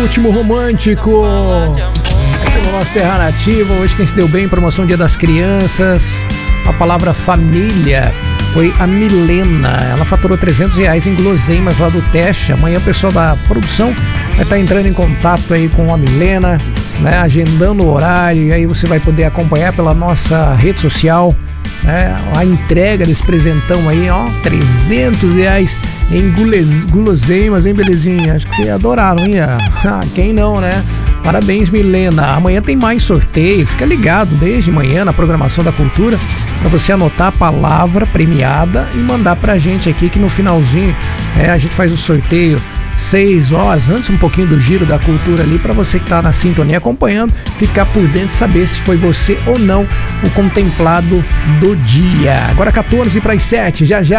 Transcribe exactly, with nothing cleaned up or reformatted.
Ritmo Romântico. Aqui no nosso Terra Nativa, hoje quem se deu bem, promoção Dia das Crianças, a palavra família, foi a Milena. Ela faturou trezentos reais em guloseimas lá do teste. Amanhã o pessoal da produção vai estar entrando em contato aí com a Milena, né, agendando o horário, e aí você vai poder acompanhar pela nossa rede social, né, a entrega desse presentão aí, ó, trezentos reais em gules, guloseimas, hein, belezinha? Acho que vocês adoraram, hein? Ah, quem não, né? Parabéns, Milena. Amanhã tem mais sorteio, fica ligado desde manhã na programação da Cultura para você anotar a palavra premiada e mandar pra gente aqui, que no finalzinho é, a gente faz o sorteio seis horas, antes um pouquinho do giro da cultura ali, para você que tá na sintonia acompanhando, ficar por dentro e saber se foi você ou não o contemplado do dia. Agora quatorze para as sete, já já